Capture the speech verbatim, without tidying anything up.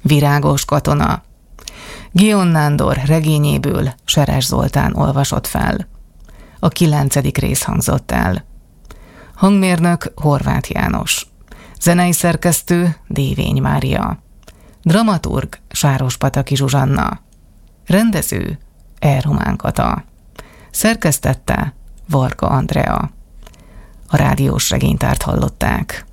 Virágos katona. Gion Nándor regényéből Seres Zoltán olvasott fel. A kilencedik rész hangzott el. Hangmérnök Horváth János. Zenei szerkesztő Dévény Mária. Dramaturg Sárospataki Zsuzsanna. Rendező E. Román Kata. Szerkesztette Varga Andrea. A rádiós regénytárt hallották.